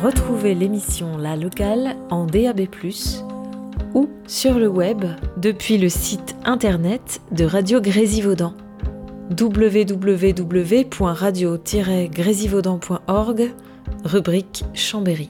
Retrouvez l'émission La Locale en DAB+, ou sur le web depuis le site internet de Radio Grésivaudan, www.radio-grésivaudan.org, rubrique Chambéry.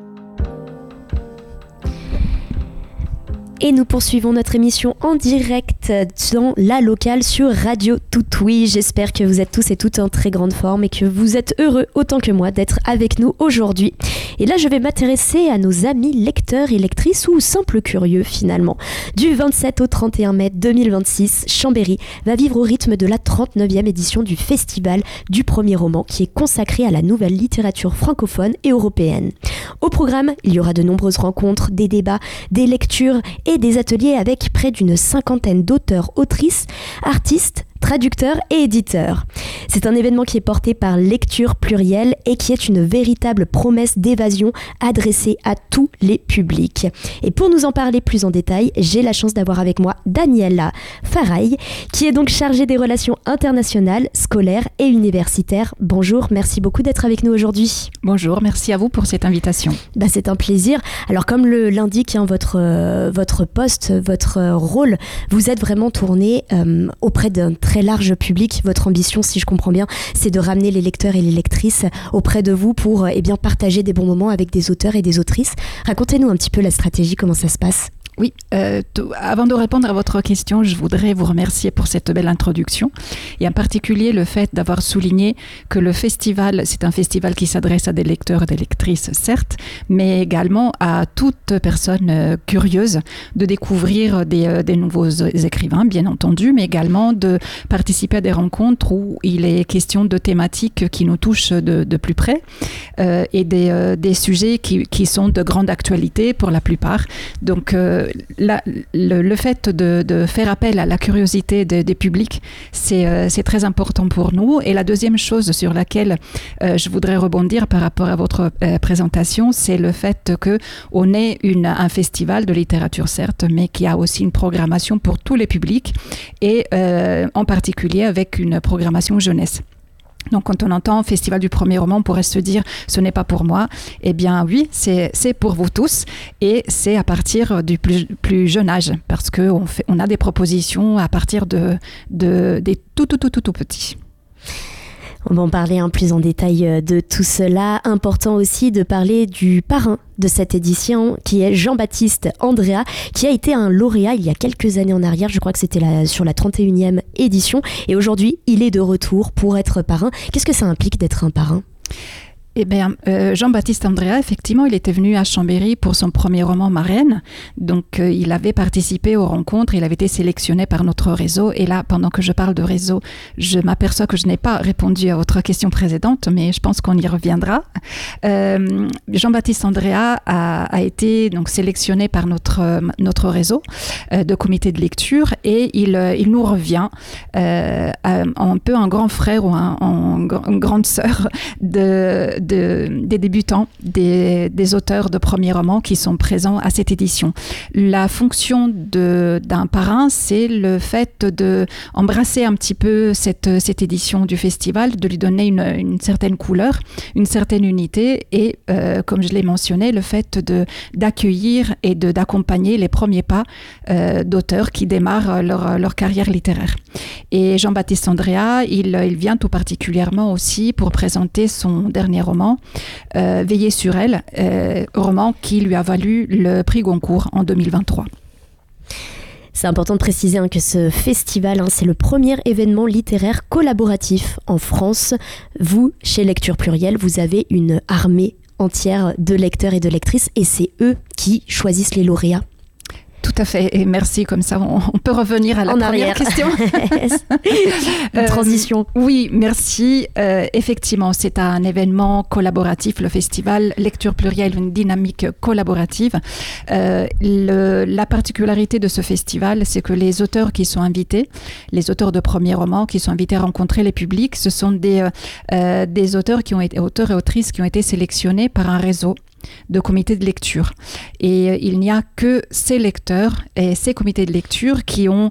Et nous poursuivons notre émission en direct dans La Locale sur Radio Toutouille. J'espère que vous êtes tous et toutes en très grande forme et que vous êtes heureux autant que moi d'être avec nous aujourd'hui. Et là, je vais m'intéresser à nos amis lecteurs et lectrices ou simples curieux finalement. Du 27 au 31 mai 2026, Chambéry va vivre au rythme de la 39e édition du Festival du premier roman qui est consacré à la nouvelle littérature francophone et européenne. Au programme, il y aura de nombreuses rencontres, des débats, des lectures et des ateliers avec près d'une 50aine d'auteurs, autrices, artistes, traducteurs et éditeurs. C'est un événement qui est porté par Lecture Plurielle et qui est une véritable promesse d'évasion adressée à tous les publics. Et pour nous en parler plus en détail, j'ai la chance d'avoir avec moi Daniela Faraille, qui est donc chargée des relations internationales, scolaires et universitaires. Bonjour, merci beaucoup d'être avec nous aujourd'hui. Bonjour, merci à vous pour cette invitation. C'est un plaisir. Alors comme l'indique votre poste, votre rôle, vous êtes vraiment tourné auprès d'un très large public. Votre ambition, si je comprends bien, c'est de ramener les lecteurs et les lectrices auprès de vous pour partager des bons moments avec des auteurs et des autrices. Racontez-nous un petit peu la stratégie, comment ça se passe. Oui, avant de répondre à votre question, je voudrais vous remercier pour cette belle introduction et en particulier le fait d'avoir souligné que le festival, c'est un festival qui s'adresse à des lecteurs et des lectrices, certes, mais également à toute personne curieuse de découvrir des nouveaux écrivains, bien entendu, mais également de participer à des rencontres où il est question de thématiques qui nous touchent de plus près et des sujets qui sont de grande actualité pour la plupart. Donc, le fait de faire appel à la curiosité des publics, c'est très important pour nous. Et la deuxième chose sur laquelle je voudrais rebondir par rapport à votre présentation, c'est le fait qu'on est un festival de littérature, certes, mais qui a aussi une programmation pour tous les publics et en particulier avec une programmation jeunesse. Donc, quand on entend Festival du premier roman, on pourrait se dire « ce n'est pas pour moi ». Eh bien, oui, c'est pour vous tous et c'est à partir du plus jeune âge parce qu'on a des propositions à partir des tout petits. On va en parler plus en détail de tout cela. Important aussi de parler du parrain de cette édition, qui est Jean-Baptiste Andrea, qui a été un lauréat il y a quelques années en arrière. Je crois que c'était sur la 31e édition. Et aujourd'hui, il est de retour pour être parrain. Qu'est-ce que ça implique d'être un parrain ? Eh bien, Jean-Baptiste Andrea, effectivement, il était venu à Chambéry pour son premier roman Marraine. Donc, il avait participé aux rencontres, il avait été sélectionné par notre réseau. Et là, pendant que je parle de réseau, je m'aperçois que je n'ai pas répondu à votre question précédente, mais je pense qu'on y reviendra. Jean-Baptiste Andrea a été donc sélectionné par notre réseau de comité de lecture et il nous revient un peu un grand frère ou une grande sœur des débutants, des auteurs de premiers romans qui sont présents à cette édition. La fonction d'un parrain, c'est le fait d'embrasser un petit peu cette édition du festival, de lui donner une certaine couleur, une certaine unité et, comme je l'ai mentionné, le fait d'accueillir et d'accompagner les premiers pas d'auteurs qui démarrent leur carrière littéraire. Et Jean-Baptiste Andrea, il vient tout particulièrement aussi pour présenter son dernier roman, Veiller sur elle, roman qui lui a valu le prix Goncourt en 2023. C'est important de préciser que ce festival, c'est le premier événement littéraire collaboratif en France. Vous, chez Lecture Plurielle, vous avez une armée entière de lecteurs et de lectrices et c'est eux qui choisissent les lauréats. Tout à fait, et merci, comme ça on peut revenir à la première question. Une transition. Oui, merci. Effectivement, c'est un événement collaboratif, le festival Lecture Plurielle, une dynamique collaborative. La particularité de ce festival, c'est que les auteurs qui sont invités, les auteurs de premiers romans qui sont invités à rencontrer les publics, ce sont des auteurs et autrices qui ont été sélectionnés par un réseau de comités de lecture. Et il n'y a que ces lecteurs et ces comités de lecture qui ont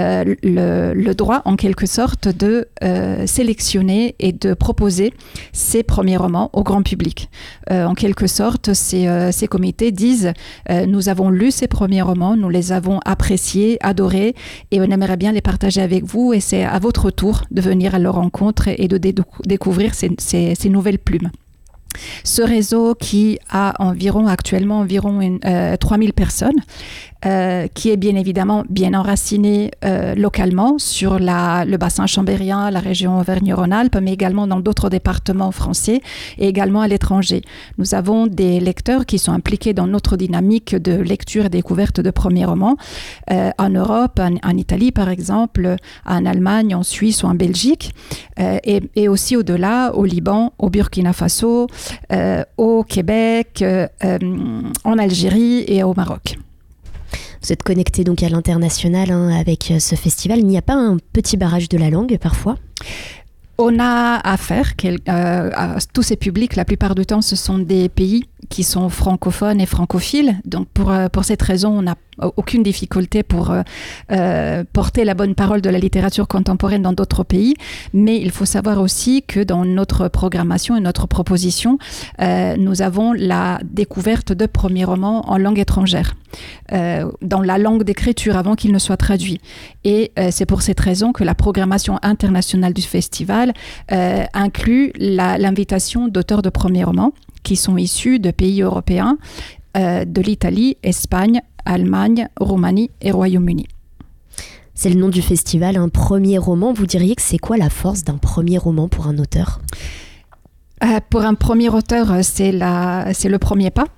le droit, en quelque sorte, de sélectionner et de proposer ces premiers romans au grand public. En quelque sorte, ces comités disent nous avons lu ces premiers romans, nous les avons appréciés, adorés, et on aimerait bien les partager avec vous, et c'est à votre tour de venir à leur rencontre et de découvrir ces nouvelles plumes. Ce réseau qui a actuellement environ 3000 personnes, qui est bien évidemment bien enraciné localement sur le bassin chambérien, la région Auvergne-Rhône-Alpes, mais également dans d'autres départements français et également à l'étranger. Nous avons des lecteurs qui sont impliqués dans notre dynamique de lecture et découverte de premiers romans en Europe, en Italie par exemple, en Allemagne, en Suisse ou en Belgique, et aussi au-delà, au Liban, au Burkina Faso, au Québec, en Algérie et au Maroc. Vous êtes connecté donc à l'international avec ce festival. Il n'y a pas un petit barrage de la langue parfois ? On a affaire à tous ces publics. La plupart du temps, ce sont des pays qui sont francophones et francophiles. Donc, pour cette raison, on n'a aucune difficulté pour porter la bonne parole de la littérature contemporaine dans d'autres pays. Mais il faut savoir aussi que dans notre programmation et notre proposition, nous avons la découverte de premiers romans en langue étrangère, dans la langue d'écriture avant qu'il ne soit traduit. Et c'est pour cette raison que la programmation internationale du festival inclut l'invitation d'auteurs de premiers romans qui sont issus de pays européens, de l'Italie, Espagne, Allemagne, Roumanie et Royaume-Uni. C'est le nom du festival, un premier roman. Vous diriez que c'est quoi la force d'un premier roman pour un auteur ? Pour un premier auteur, c'est le premier pas.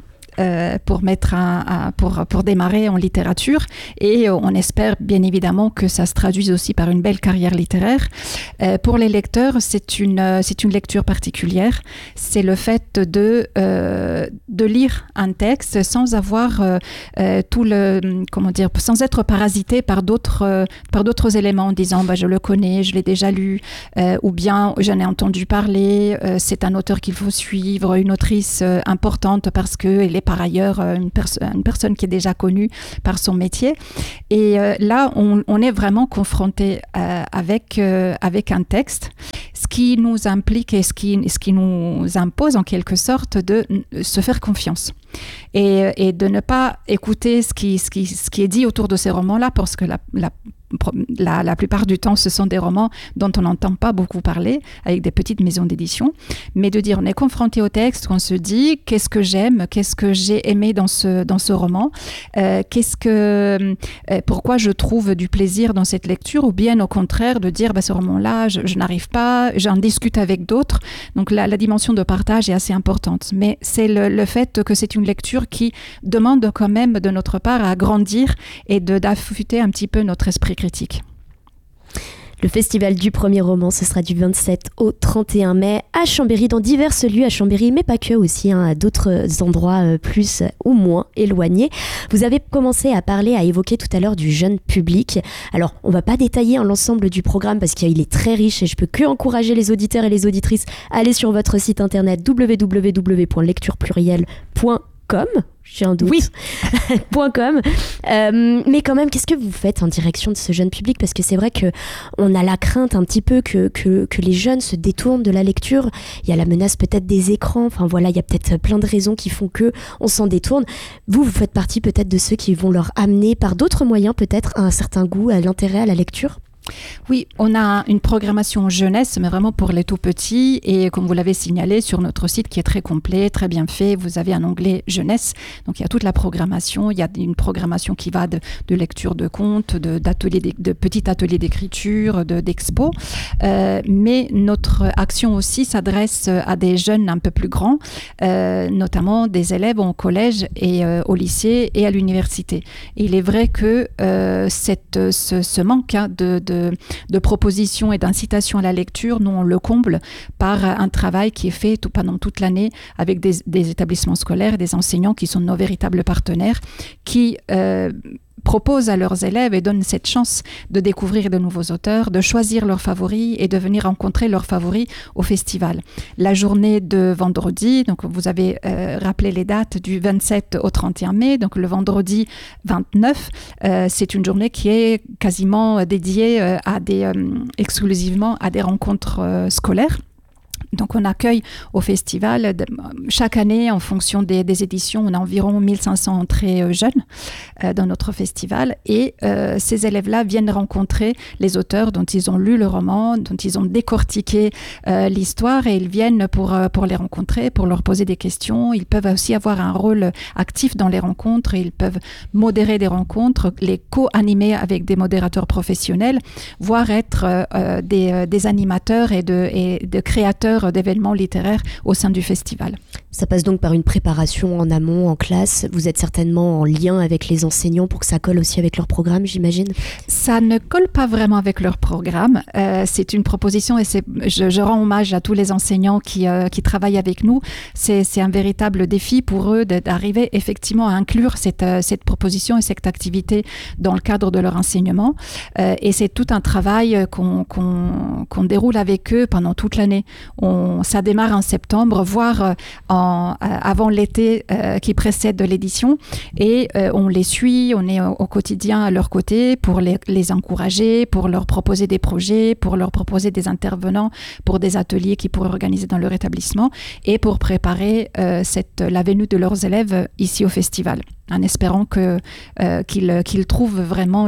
Pour démarrer en littérature, et on espère bien évidemment que ça se traduise aussi par une belle carrière littéraire. Pour les lecteurs, c'est une lecture particulière. C'est le fait de lire un texte sans avoir sans être parasité par d'autres éléments, en disant je le connais, je l'ai déjà lu, ou bien j'en ai entendu parler, c'est un auteur qu'il faut suivre, une autrice importante parce qu'elle est par ailleurs une personne qui est déjà connue par son métier. Et là, on est vraiment confronté avec un texte, ce qui nous implique et ce qui nous impose en quelque sorte de se faire confiance. Et de ne pas écouter ce qui est dit autour de ces romans-là, parce que la plupart du temps, ce sont des romans dont on n'entend pas beaucoup parler, avec des petites maisons d'édition, mais de dire, on est confronté au texte, on se dit, qu'est-ce que j'aime, qu'est-ce que j'ai aimé dans ce roman, pourquoi je trouve du plaisir dans cette lecture, ou bien au contraire de dire, ce roman-là, je n'arrive pas, j'en discute avec d'autres. Donc la dimension de partage est assez importante, mais c'est le fait que c'est une lecture qui demande quand même de notre part à grandir et d'affûter un petit peu notre esprit critique. Le festival du premier roman, ce sera du 27 au 31 mai à Chambéry, dans divers lieux à Chambéry, mais pas que, aussi à d'autres endroits plus ou moins éloignés. Vous avez commencé à évoquer tout à l'heure du jeune public. Alors, on va pas détailler l'ensemble du programme parce qu'il est très riche et je peux que encourager les auditeurs et les auditrices à aller sur votre site internet www.lectureplurielle.com. J'ai un doute. Oui. .com. Mais quand même, qu'est-ce que vous faites en direction de ce jeune public ? Parce que c'est vrai qu'on a la crainte un petit peu que les jeunes se détournent de la lecture. Il y a la menace peut-être des écrans. Enfin voilà, il y a peut-être plein de raisons qui font qu'on s'en détourne. Vous faites partie peut-être de ceux qui vont leur amener par d'autres moyens peut-être un certain goût, à l'intérêt à la lecture ? Oui, on a une programmation jeunesse, mais vraiment pour les tout petits. Et comme vous l'avez signalé, sur notre site qui est très complet, très bien fait, vous avez un onglet jeunesse. Donc il y a toute la programmation. Il y a une programmation qui va de lecture de contes, de petits ateliers d'écriture, d'expos. Mais notre action aussi s'adresse à des jeunes un peu plus grands, notamment des élèves au collège et au lycée et à l'université. Et il est vrai que ce manque de propositions et d'incitations à la lecture, nous on le comble par un travail qui est fait pendant toute l'année avec des établissements scolaires et des enseignants qui sont nos véritables partenaires, qui proposent à leurs élèves et donnent cette chance de découvrir de nouveaux auteurs, de choisir leurs favoris et de venir rencontrer leurs favoris au festival. La journée de vendredi, donc vous avez rappelé les dates du 27 au 31 mai, donc le vendredi 29, c'est une journée qui est quasiment dédiée exclusivement à des rencontres scolaires. Donc on accueille au festival chaque année en fonction des éditions, on a environ 1500 entrées jeunes dans notre festival et ces élèves-là viennent rencontrer les auteurs dont ils ont lu le roman, dont ils ont décortiqué l'histoire et ils viennent pour les rencontrer, pour leur poser des questions. Ils peuvent aussi avoir un rôle actif dans les rencontres, ils peuvent modérer des rencontres, les co-animer avec des modérateurs professionnels, voire être des animateurs et de créateurs d'événements littéraires au sein du festival. Ça passe donc par une préparation en amont, en classe. Vous êtes certainement en lien avec les enseignants pour que ça colle aussi avec leur programme, j'imagine? Ça ne colle pas vraiment avec leur programme. C'est une proposition et je rends hommage à tous les enseignants qui travaillent avec nous. C'est un véritable défi pour eux d'arriver effectivement à inclure cette proposition et cette activité dans le cadre de leur enseignement. Et c'est tout un travail qu'on déroule avec eux pendant toute l'année. Ça démarre en septembre, voire avant l'été qui précède l'édition et on les suit, on est au quotidien à leur côté pour les encourager, pour leur proposer des projets, pour leur proposer des intervenants pour des ateliers qu'ils pourraient organiser dans leur établissement et pour préparer la venue de leurs élèves ici au festival, en espérant qu'ils trouvent vraiment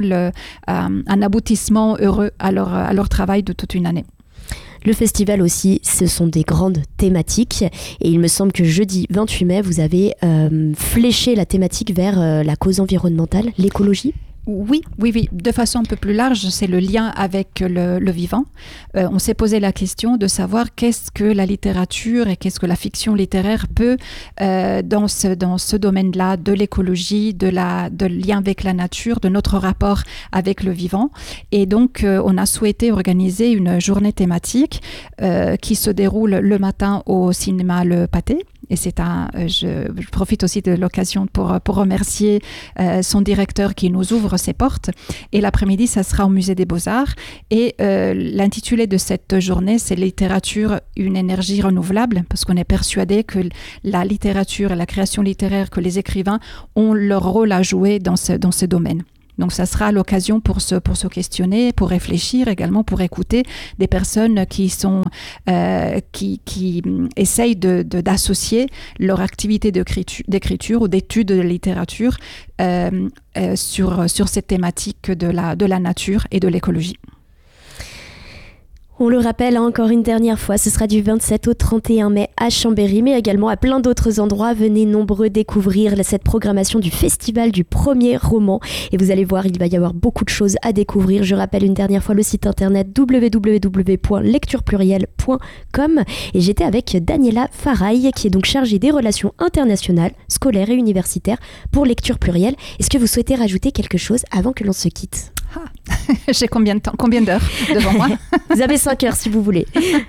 un aboutissement heureux à leur travail de toute une année. Le festival aussi, ce sont des grandes thématiques et il me semble que jeudi 28 mai, vous avez fléché la thématique vers la cause environnementale, l'écologie. Oui, de façon un peu plus large, c'est le lien avec le vivant. On s'est posé la question de savoir qu'est-ce que la littérature et qu'est-ce que la fiction littéraire peut dans ce domaine-là de l'écologie, de lien avec la nature, de notre rapport avec le vivant. Et donc, on a souhaité organiser une journée thématique qui se déroule le matin au cinéma Le Pâté. Et je profite aussi de l'occasion pour remercier son directeur qui nous ouvre ses portes. Et l'après-midi, ça sera au Musée des Beaux-Arts. Et l'intitulé de cette journée, c'est « Littérature, une énergie renouvelable », parce qu'on est persuadé que la littérature et la création littéraire, que les écrivains ont leur rôle à jouer dans ce domaine. Donc, ça sera l'occasion pour se questionner, pour réfléchir, également pour écouter des personnes qui essayent d'associer leur activité d'écriture ou d'étude de littérature sur cette thématique de la nature et de l'écologie. On le rappelle encore une dernière fois, ce sera du 27 au 31 mai à Chambéry, mais également à plein d'autres endroits. Venez nombreux découvrir cette programmation du festival du premier roman. Et vous allez voir, il va y avoir beaucoup de choses à découvrir. Je rappelle une dernière fois le site internet www.lecturepluriel.com. Et j'étais avec Daniela Faraille, qui est donc chargée des relations internationales, scolaires et universitaires pour Lecture Pluriel. Est-ce que vous souhaitez rajouter quelque chose avant que l'on se quitte ? J'ai combien d'heures devant moi? Vous avez 5 heures si vous voulez.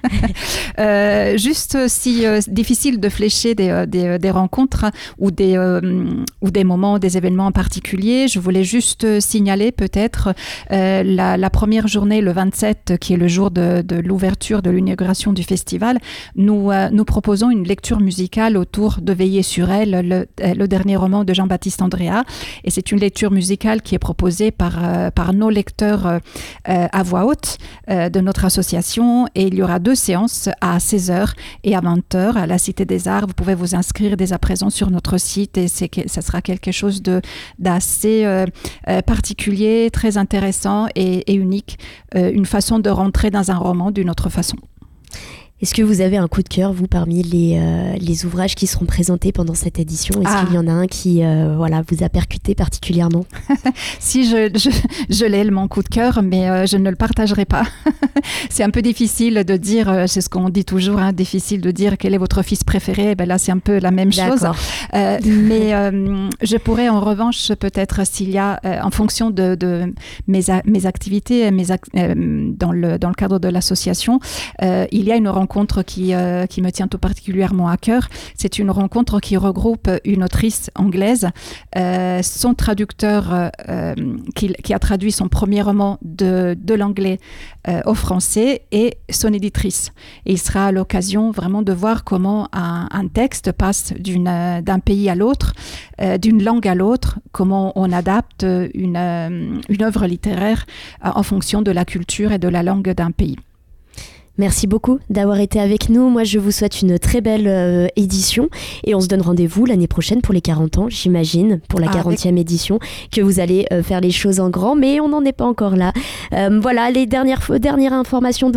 Juste si difficile de flécher des rencontres ou des moments, des événements en particulier, je voulais juste signaler peut-être la première journée, le 27, qui est le jour de l'ouverture, de l'inauguration du festival. Nous proposons une lecture musicale autour de Veiller sur elle, le dernier roman de Jean-Baptiste Andréa. Et c'est une lecture musicale qui est proposée par nos lecteurs à voix haute de notre association, et il y aura 2 séances à 16h et à 20h à la Cité des Arts. Vous pouvez vous inscrire dès à présent sur notre site et ça sera quelque chose d'assez particulier, très intéressant et unique, une façon de rentrer dans un roman d'une autre façon. Est-ce que vous avez un coup de cœur, vous, parmi les ouvrages qui seront présentés pendant cette édition? Est-ce qu'il y en a un qui vous a percuté particulièrement? Si, je l'ai, mon coup de cœur, mais je ne le partagerai pas. C'est un peu difficile de dire, c'est ce qu'on dit toujours, difficile de dire quel est votre fils préféré. Ben là, c'est un peu la même chose. Mais je pourrais en revanche peut-être s'il y a, en fonction de mes activités, dans le cadre de l'association, il y a une rencontre qui me tient tout particulièrement à cœur. C'est une rencontre qui regroupe une autrice anglaise, son traducteur qui a traduit son premier roman de l'anglais au français et son éditrice. Et il sera à l'occasion vraiment de voir comment un texte passe d'un pays à l'autre, d'une langue à l'autre, comment on adapte une œuvre littéraire en fonction de la culture et de la langue d'un pays. Merci beaucoup d'avoir été avec nous. Moi, je vous souhaite une très belle édition et on se donne rendez-vous l'année prochaine pour les 40 ans, j'imagine, pour la 40e édition, que vous allez faire les choses en grand, mais on n'en est pas encore là. Voilà, les dernières informations,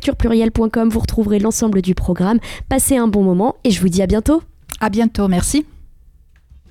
www.lecturepluriel.com, vous retrouverez l'ensemble du programme. Passez un bon moment et je vous dis à bientôt. À bientôt, merci.